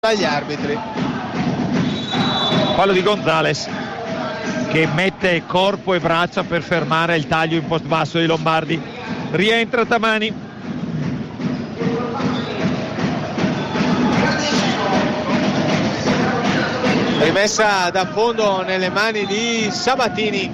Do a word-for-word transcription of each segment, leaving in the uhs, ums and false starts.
agli arbitri. Fallo di Gonzales che mette corpo e braccia per fermare il taglio in post basso di Lombardi. Rientra Tamani. Rimessa da fondo nelle mani di Sabatini.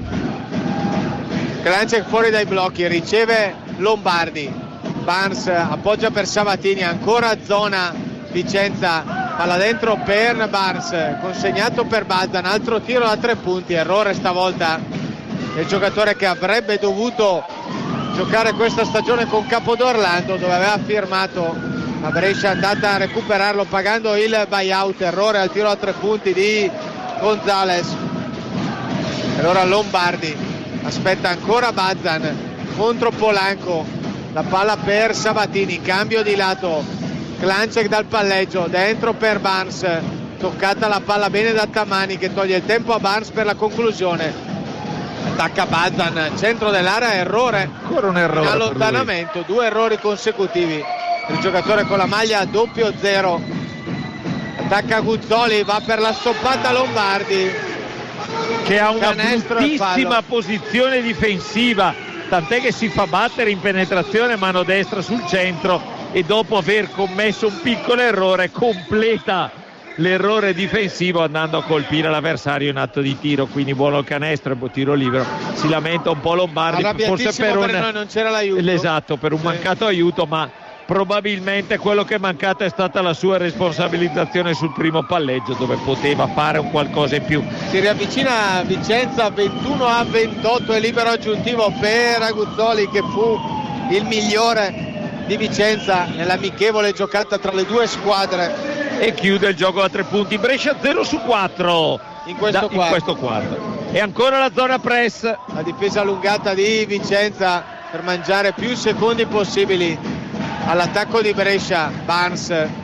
Klanjček fuori dai blocchi, riceve Lombardi. Barnes appoggia per Sabatini, ancora zona Vicenza, palla dentro per Barnes, consegnato per Bazan, altro tiro da tre punti, errore stavolta del giocatore che avrebbe dovuto giocare questa stagione con Capodorlando, dove aveva firmato. A Brescia è andata a recuperarlo pagando il buyout, errore al tiro a tre punti di Gonzales. E allora Lombardi aspetta ancora Bazan contro Polanco, la palla per Sabatini, cambio di lato, Klanjček dal palleggio, dentro per Barnes, toccata la palla bene da Tamani che toglie il tempo a Barnes per la conclusione. Attacca Bazan, centro dell'area, errore, ancora un errore, allontanamento, due errori consecutivi. Il giocatore con la maglia doppio zero. Attacca Guzzoli, va per la stoppata Lombardi che ha una bruttissima posizione difensiva, tant'è che si fa battere in penetrazione mano destra sul centro e dopo aver commesso un piccolo errore completa l'errore difensivo andando a colpire l'avversario in atto di tiro, quindi buono canestro e tiro libero. Si lamenta un po' Lombardi, forse per un, noi non c'era l'aiuto. Esatto, per un sì. mancato aiuto, ma probabilmente quello che è mancato è stata la sua responsabilizzazione sul primo palleggio, dove poteva fare un qualcosa in più. Si riavvicina Vicenza, ventuno a ventotto, e libero aggiuntivo per Aguzzoli che fu il migliore di Vicenza nell'amichevole giocata tra le due squadre, e chiude il gioco a tre punti. Brescia zero su quattro in questo, da, in questo quarto. E ancora la zona press, la difesa allungata di Vicenza per mangiare più secondi possibili all'attacco di Brescia. Barnes,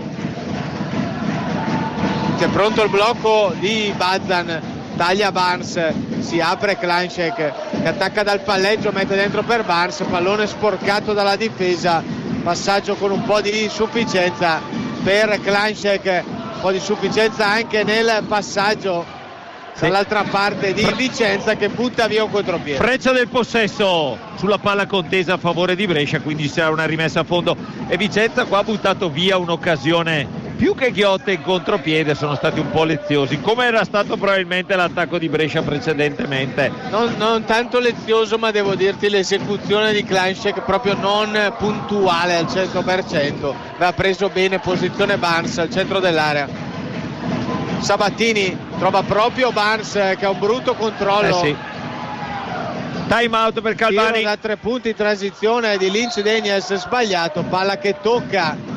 c'è pronto il blocco di Bazan, taglia Barnes, si apre Klanjček che attacca dal palleggio, mette dentro per Barnes, pallone sporcato dalla difesa, passaggio con un po' di sufficienza per Klanjček, un po' di sufficienza anche nel passaggio sì. dall'altra parte di Vicenza che butta via un contropiede. Freccia del possesso sulla palla contesa a favore di Brescia, quindi c'era una rimessa a fondo e Vicenza qua ha buttato via un'occasione. Più che ghiotte in contropiede, sono stati un po' leziosi, come era stato probabilmente l'attacco di Brescia precedentemente. Non, non tanto lezioso, ma devo dirti l'esecuzione di Klanjček proprio non puntuale al cento per cento. Aveva preso bene posizione Barnes al centro dell'area. Sabatini trova proprio Barnes che ha un brutto controllo. Eh sì. Time out per Calvani. Tiro da tre punti, transizione di Linz Daniels sbagliato, palla che tocca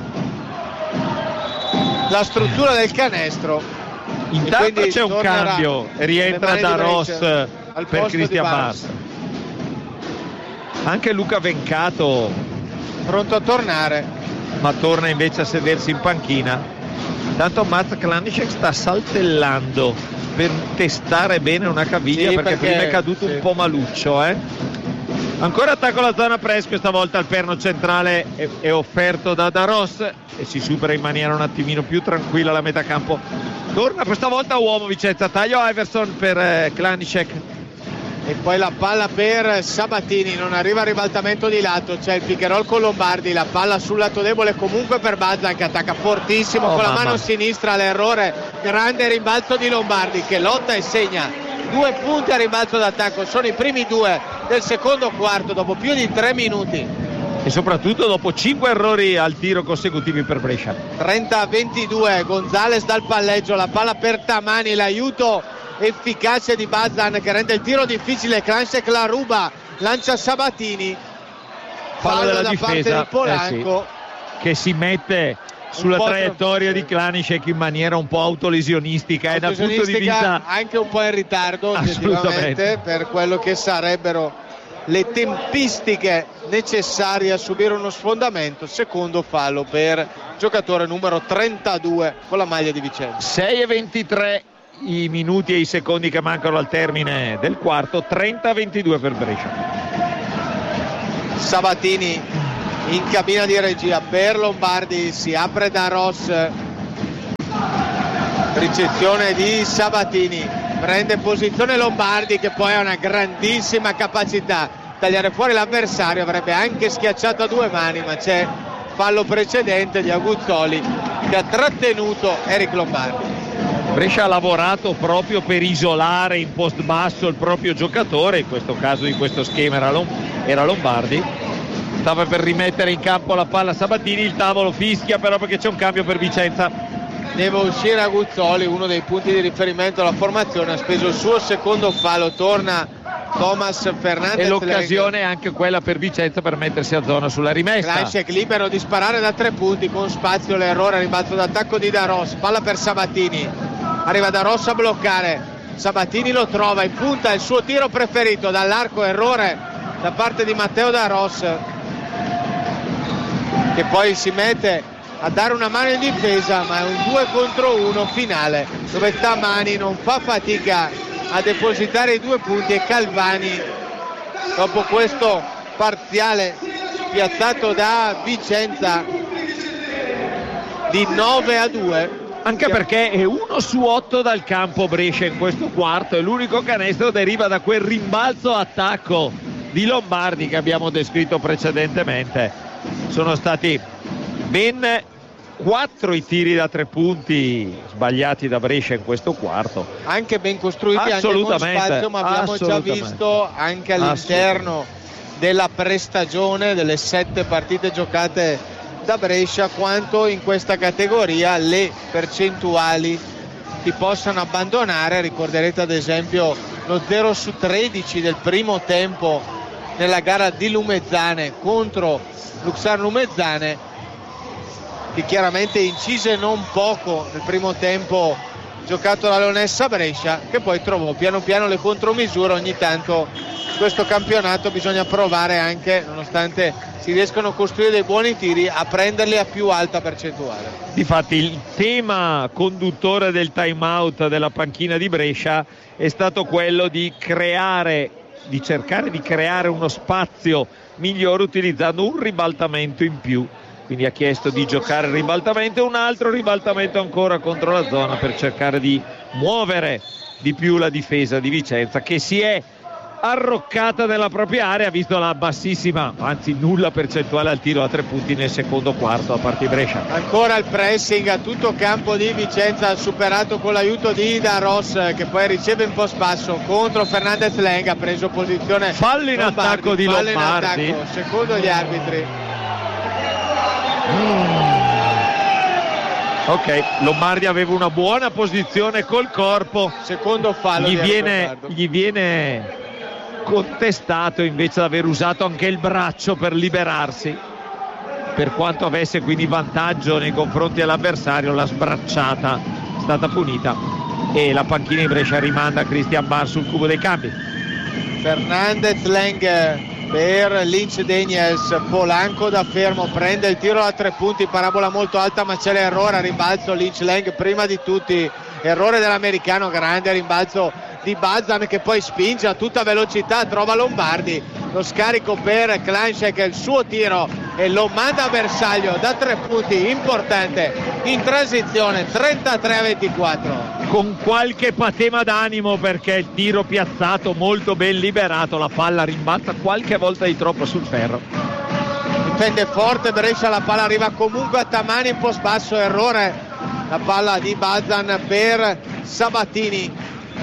la struttura del canestro. Intanto c'è un cambio, rientra da Ross per Christian Barnes. Anche Luca Vencato pronto a tornare, ma torna invece a sedersi in panchina. Tanto Mats Klanjček sta saltellando per testare bene una caviglia, sì, perché, perché prima è caduto sì. un po' maluccio eh? Ancora attacco alla zona press, questa volta il perno centrale è, è offerto da, da Ross e si supera in maniera un attimino più tranquilla la metà campo. Torna questa volta uomo Vicenza, taglio Iverson per eh, Klanjček. E poi la palla per Sabatini, non arriva il ribaltamento di lato, c'è il pick and roll con Lombardi, la palla sul lato debole comunque per Bazan che attacca fortissimo oh, con mamma. la mano sinistra, l'errore, grande rimbalzo di Lombardi che lotta e segna due punti a rimbalzo d'attacco, sono i primi due del secondo quarto dopo più di tre minuti e soprattutto dopo cinque errori al tiro consecutivi per Brescia. Trenta a ventidue, Gonzales dal palleggio, la palla per Tamani, l'aiuto efficace di Bazan che rende il tiro difficile. Klanjček la ruba, lancia Sabatini, fallo della da difesa, parte di Polanco eh sì, che si mette sulla traiettoria di Klanjček in maniera un po' autolesionistica e dal punto di vista anche un po' in ritardo oggettivamente per quello che sarebbero le tempistiche necessarie a subire uno sfondamento. Secondo fallo per giocatore numero trentadue con la maglia di Vicenza. Sei e ventitré i minuti e i secondi che mancano al termine del quarto, trenta a ventidue per Brescia. Sabatini in cabina di regia per Lombardi, si apre da Ross, ricezione di Sabatini, prende posizione Lombardi che poi ha una grandissima capacità tagliare fuori l'avversario, avrebbe anche schiacciato a due mani, ma c'è fallo precedente di Aguzzoli che ha trattenuto Eric Lombardi. Brescia ha lavorato proprio per isolare in post basso il proprio giocatore, in questo caso di questo schema era, Lom- era Lombardi. Stava per rimettere in campo la palla Sabatini, il tavolo fischia però perché c'è un cambio per Vicenza. Deve uscire Aguzzoli, uno dei punti di riferimento alla formazione, ha speso il suo secondo fallo, torna Thomas Fernandez. E l'occasione è anche quella per Vicenza per mettersi a zona sulla rimessa. Klańczyk libero di sparare da tre punti, con spazio l'errore, ribalzo d'attacco di Daros, palla per Sabatini, arriva Daros a bloccare, Sabatini lo trova in punta, il suo tiro preferito dall'arco, errore da parte di Matteo Daros che poi si mette a dare una mano in difesa, ma è un due contro uno finale dove Tamani non fa fatica a depositare i due punti e Calvani, dopo questo parziale spiazzato da Vicenza di nove a due, anche perché è uno su otto dal campo Brescia in questo quarto e l'unico canestro deriva da quel rimbalzo attacco di Lombardi che abbiamo descritto precedentemente. Sono stati ben quattro i tiri da tre punti sbagliati da Brescia in questo quarto, anche ben costruiti, anche con spazio, ma abbiamo già visto anche all'interno della prestagione delle sette partite giocate da Brescia quanto in questa categoria le percentuali ti possano abbandonare. Ricorderete ad esempio lo zero su tredici del primo tempo nella gara di Lumezzane contro Luxar Lumezzane, che chiaramente incise non poco nel primo tempo giocato da Leonessa Brescia, che poi trovò piano piano le contromisure. Ogni tanto questo campionato bisogna provare anche, nonostante si riescono a costruire dei buoni tiri, a prenderli a più alta percentuale. Difatti il tema conduttore del time out della panchina di Brescia è stato quello di creare, di cercare di creare uno spazio migliore utilizzando un ribaltamento in più. Quindi ha chiesto di giocare il ribaltamento e un altro ribaltamento ancora contro la zona per cercare di muovere di più la difesa di Vicenza, che si è arroccata nella propria area visto la bassissima, anzi nulla percentuale al tiro a tre punti nel secondo quarto da parte di Brescia. Ancora il pressing a tutto campo di Vicenza, superato con l'aiuto di Daros che poi riceve un po' spasso contro Fernandez Leng, ha preso posizione fallo in Lombardi, attacco di fallo Lombardi in attacco, secondo gli arbitri. Ok, Lombardi aveva una buona posizione col corpo, secondo fallo gli di viene, gli viene contestato invece di aver usato anche il braccio per liberarsi, per quanto avesse quindi vantaggio nei confronti dell'avversario. La sbracciata è stata punita e la panchina di Brescia rimanda Christian Bar sul cubo dei cambi. Fernandez Leng per Lynch Daniels, Polanco da fermo, prende il tiro da tre punti, parabola molto alta ma c'è l'errore a rimbalzo. Lynch Leng prima di tutti, errore dell'americano, grande rimbalzo di Bazan che poi spinge a tutta velocità, trova Lombardi, lo scarico per Klańczyk, il suo tiro e lo manda a bersaglio da tre punti, importante in transizione, trentatré a ventiquattro. Con qualche patema d'animo perché il tiro piazzato molto ben liberato, la palla rimbalza qualche volta di troppo sul ferro. Difende forte Brescia, la palla arriva comunque a Tamani, un po' spasso, errore, la palla di Bazan per Sabatini.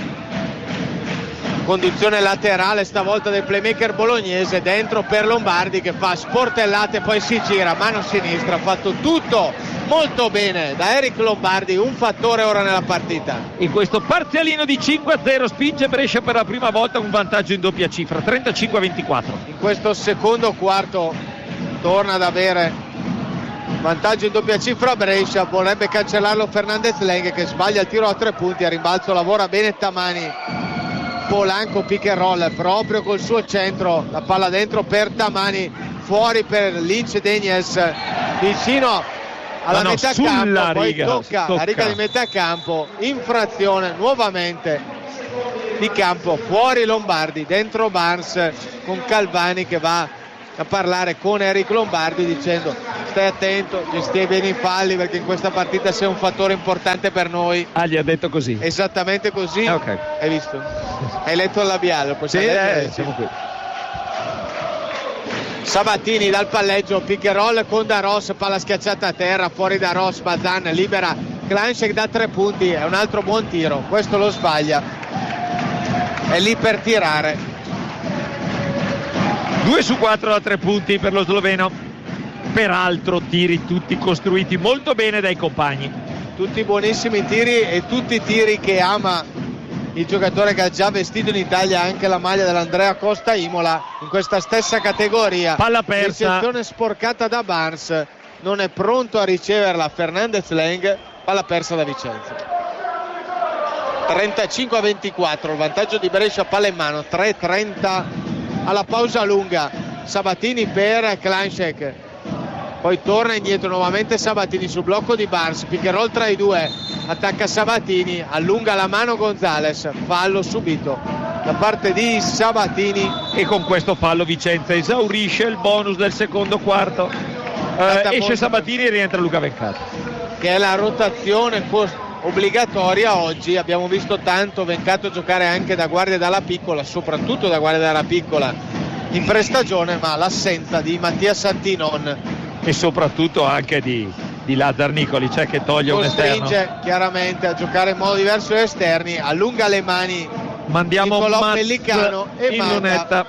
Conduzione laterale stavolta del playmaker bolognese, dentro per Lombardi che fa sportellate, poi si gira, mano sinistra, ha fatto tutto molto bene da Eric Lombardi, un fattore ora nella partita. In questo parzialino di cinque a zero spinge Brescia per la prima volta un vantaggio in doppia cifra, trentacinque a ventiquattro. In questo secondo quarto torna ad avere vantaggio in doppia cifra Brescia, vorrebbe cancellarlo Fernandez Leng che sbaglia il tiro a tre punti, a rimbalzo lavora bene Tamani. Polanco pick and roll proprio col suo centro, la palla dentro per Tamani, fuori per Lynch Daniels, vicino alla no, metà no, campo, poi riga, tocca, tocca la riga di metà campo, infrazione nuovamente di campo, fuori Lombardi, dentro Barnes con Calvani che va a parlare con Eric Lombardi dicendo stai attento, gesti bene i falli perché in questa partita sei un fattore importante per noi. Ah, gli ha detto così? Esattamente così. Ah, okay. Hai visto? Hai letto il labiale? Poi sì, eh, siamo qui. Sabatini dal palleggio, pick and roll con Daros, palla schiacciata a terra, fuori Daros, Bazan libera Klanšek da tre punti, è un altro buon tiro, questo lo sbaglia, è lì per tirare. due su quattro da tre punti per lo sloveno, peraltro tiri tutti costruiti molto bene dai compagni, tutti buonissimi tiri e tutti tiri che ama il giocatore che ha già vestito in Italia anche la maglia dell'Andrea Costa Imola in questa stessa categoria. Palla persa, ricezione sporcata da Barnes, non è pronto a riceverla Fernandez Leng, palla persa da Vicenza. trentacinque a ventiquattro, il vantaggio di Brescia, palla in mano, tre trenta alla pausa lunga. Sabatini per Klanšek, poi torna indietro nuovamente Sabatini sul blocco di Barnes, pick and roll tra i due, attacca Sabatini, allunga la mano Gonzalez, fallo subito da parte di Sabatini e con questo fallo Vicenza esaurisce il bonus del secondo quarto. Eh, esce Sabatini e rientra Luca Vencato, che è la rotazione obbligatoria oggi. Abbiamo visto tanto Vencato giocare anche da guardia dalla piccola, soprattutto da guardia dalla piccola in prestagione, ma l'assenza di Mattia Santinon e soprattutto anche di, di Lazar Nicoli, cioè che toglie un esterno, costringe chiaramente a giocare in modo diverso gli esterni, allunga le mani mandiamo Nicolò Pellicano e in manda lunetta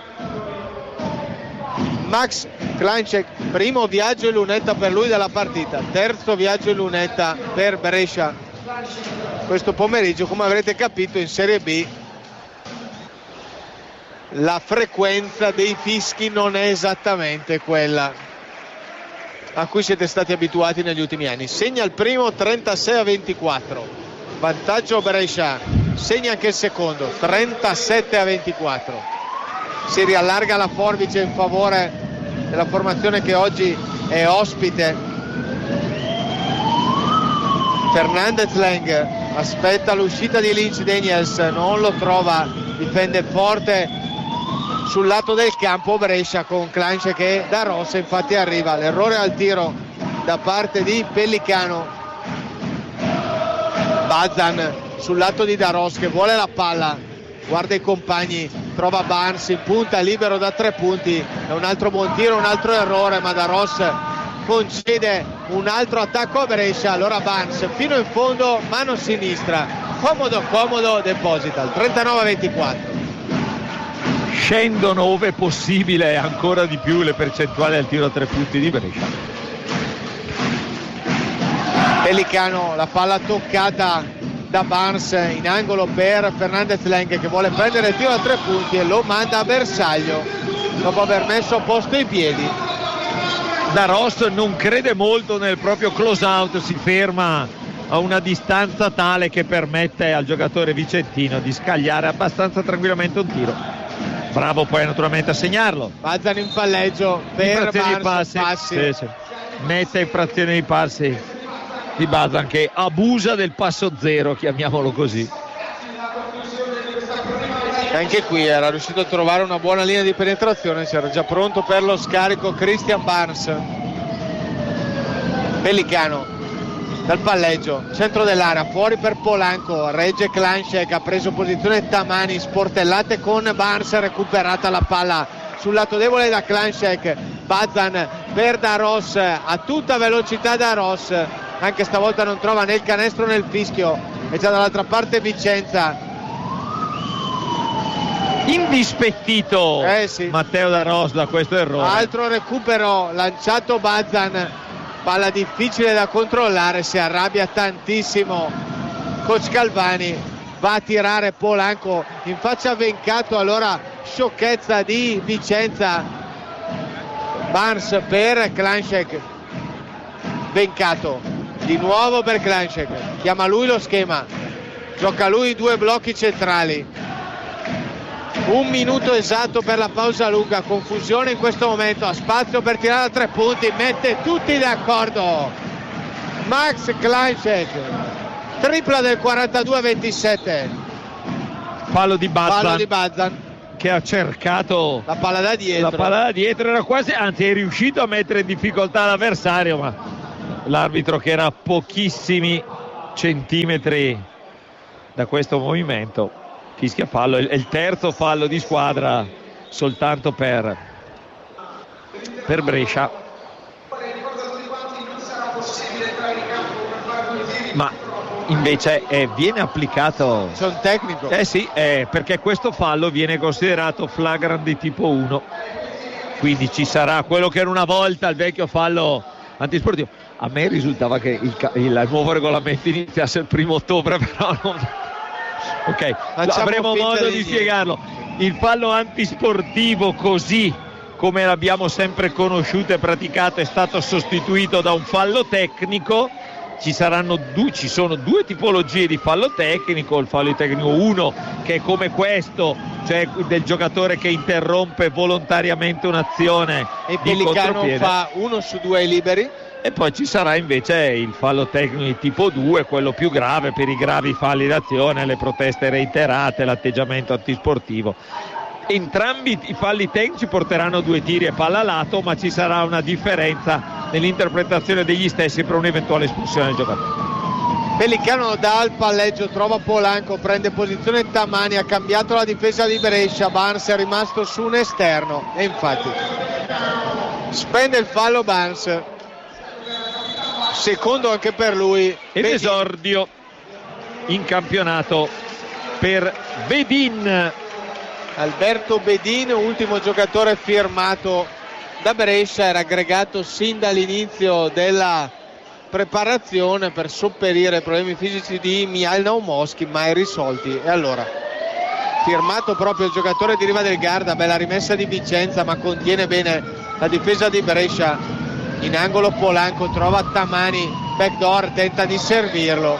Max Klanšek, primo viaggio in lunetta per lui della partita, terzo viaggio in lunetta per Brescia questo pomeriggio. Come avrete capito in Serie B la frequenza dei fischi non è esattamente quella a cui siete stati abituati negli ultimi anni. Segna il primo trentasei a ventiquattro, vantaggio Brescia, segna anche il secondo trentasette a ventiquattro, si riallarga la forbice in favore della formazione che oggi è ospite. Fernandez Leng aspetta l'uscita di Lynch Daniels, non lo trova, difende forte sul lato del campo Brescia con Klanšek e Da Rossa, infatti arriva l'errore al tiro da parte di Pellicano. Bazan sul lato di Da Rossa che vuole la palla, guarda i compagni, trova Barnes in punta, libero da tre punti, è un altro buon tiro, un altro errore, ma Da Rossa concede un altro attacco a Brescia. Allora Barnes fino in fondo, mano sinistra, comodo comodo, deposita il trentanove a ventiquattro. Scendono ove possibile ancora di più le percentuali al tiro a tre punti di Brescia. Pellicano, la palla toccata da Barnes in angolo per Fernandez Leng che vuole prendere il tiro a tre punti e lo manda a bersaglio dopo aver messo a posto i piedi. Da Ross non crede molto nel proprio close out, si ferma a una distanza tale che permette al giocatore vicentino di scagliare abbastanza tranquillamente un tiro. Bravo poi naturalmente a segnarlo. Bazan in palleggio per Barnes, passi, passi. Sì, sì. Mette in frazione di passi di Bazan che abusa del passo zero, chiamiamolo così. Anche qui era riuscito a trovare una buona linea di penetrazione, c'era già pronto per lo scarico Christian Barnes. Pellicano dal palleggio, centro dell'area, fuori per Polanco, regge Klanšek, ha preso posizione Tamani, sportellate con Barnes, recuperata la palla sul lato debole da Klanšek. Bazan per Da Ross, a tutta velocità Da Ross, anche stavolta non trova né il canestro né il fischio, e già dall'altra parte Vicenza. Indispettito eh sì. Matteo Da Ross da questo errore. Altro recupero lanciato Bazan, palla difficile da controllare, si arrabbia tantissimo coach Calvani, va a tirare Polanco in faccia a Vencato, allora sciocchezza di Vicenza. Barnes per Klanšek, Vencato di nuovo per Klanšek, chiama lui lo schema, gioca lui due blocchi centrali. Un minuto esatto per la pausa lunga, confusione in questo momento, ha spazio per tirare a tre punti, mette tutti d'accordo Max Klanšek, tripla del quarantadue a ventisette. Fallo di Bazan. Fallo di Bazan. che ha cercato la palla da dietro. La palla da dietro era quasi, anzi è riuscito a mettere in difficoltà l'avversario, ma l'arbitro, che era a pochissimi centimetri da questo movimento, fischia fallo. È il terzo fallo di squadra soltanto per, per Brescia. Ma invece eh, viene applicato, c'è un tecnico, eh sì, eh, perché questo fallo viene considerato flagrant di tipo uno, quindi ci sarà quello che era una volta il vecchio fallo antisportivo. A me risultava che il, il, il nuovo regolamento iniziasse il primo ottobre, però non... ok, Facciamo avremo modo di, di spiegarlo. Il fallo antisportivo, così come l'abbiamo sempre conosciuto e praticato, è stato sostituito da un fallo tecnico. Ci saranno due, ci sono due tipologie di fallo tecnico. Il fallo tecnico uno, che è come questo, cioè del giocatore che interrompe volontariamente un'azione e di Pellicano contropiede, fa uno su due ai liberi. E poi ci sarà invece il fallo tecnico di tipo due, quello più grave per i gravi falli d'azione, le proteste reiterate, l'atteggiamento antisportivo. Entrambi i falli tecnici porteranno due tiri e palla a lato, ma ci sarà una differenza nell'interpretazione degli stessi per un'eventuale espulsione del giocatore. Pellicano dà il palleggio, trova Polanco, prende posizione Tamani, ha cambiato la difesa di Brescia. Barnes è rimasto su un esterno e infatti spende il fallo Barnes, secondo anche per lui. Ed esordio in campionato per Bedin. Alberto Bedin, ultimo giocatore firmato da Brescia, era aggregato sin dall'inizio della preparazione per sopperire ai problemi fisici di Mihail Naumowski, mai risolti. E allora, firmato proprio il giocatore di Riva del Garda, bella rimessa di Vicenza, ma contiene bene la difesa di Brescia. In angolo Polanco trova Tamani, backdoor, tenta di servirlo.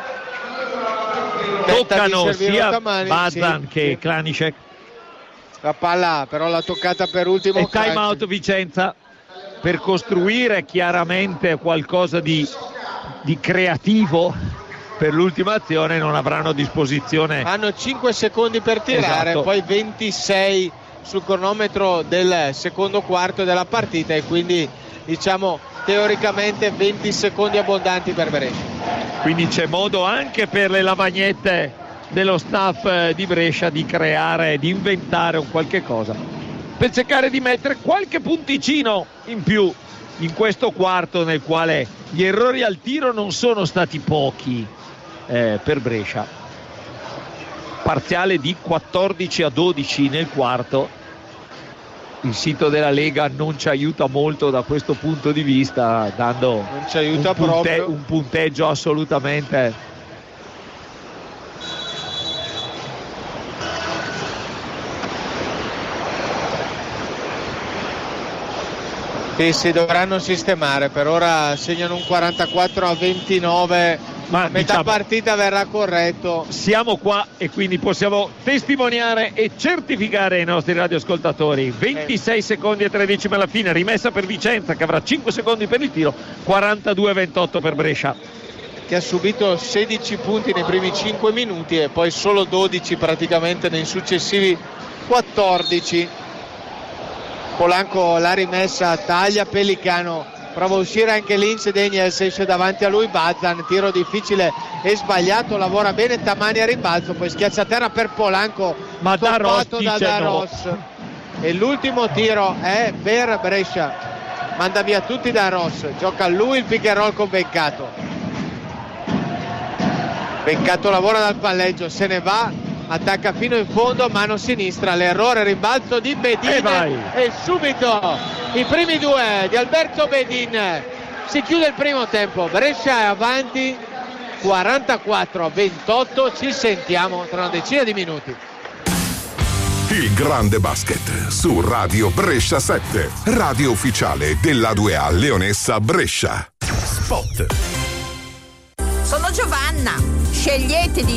Tenta Toccano di servirlo sia Tamani, Bazan sì, che sì. Klanishek. La palla però l'ha toccata per ultimo. E time out Vicenza per costruire chiaramente qualcosa di, di creativo per l'ultima azione. Non avranno a disposizione, hanno cinque secondi per tirare, esatto, poi ventisei sul cronometro del secondo quarto della partita, e quindi diciamo teoricamente venti secondi abbondanti per Brescia. Quindi c'è modo anche per le lavagnette dello staff di Brescia di creare, di inventare un qualche cosa per cercare di mettere qualche punticino in più in questo quarto, nel quale gli errori al tiro non sono stati pochi eh, per Brescia. Parziale di quattordici a dodici nel quarto. Il sito della Lega non ci aiuta molto da questo punto di vista, dando non ci aiuta un, punte- proprio. un punteggio assolutamente che si dovranno sistemare. Per ora segnano un quarantaquattro a ventinove, ma metà diciamo, partita verrà corretto. Siamo qua e quindi possiamo testimoniare e certificare ai nostri radioascoltatori. ventisei eh. secondi e tredici alla fine, rimessa per Vicenza che avrà cinque secondi per il tiro, quarantadue a ventotto per Brescia, che ha subito sedici punti nei primi cinque minuti e poi solo dodici praticamente nei successivi quattordici. Polanco la rimessa, taglia Pellicano, prova a uscire anche Linz, Daniels esce davanti a lui Bazan, tiro difficile e sbagliato, lavora bene Tamani a rimbalzo, poi schiaccia a terra per Polanco, ma da Ross, da, da Ross. No. E l'ultimo tiro è per Brescia, manda via tutti da Ross, gioca lui il pick and roll con Vencato. Vencato lavora dal palleggio, se ne va, attacca fino in fondo, mano sinistra, l'errore, rimbalzo di Bedin e, e subito i primi due di Alberto Bedin. Si chiude il primo tempo, Brescia è avanti quarantaquattro a ventotto, ci sentiamo tra una decina di minuti. Il grande basket su Radio Brescia sette, radio ufficiale della due A Leonessa Brescia. Spot. Sono Giovanna, scegliete di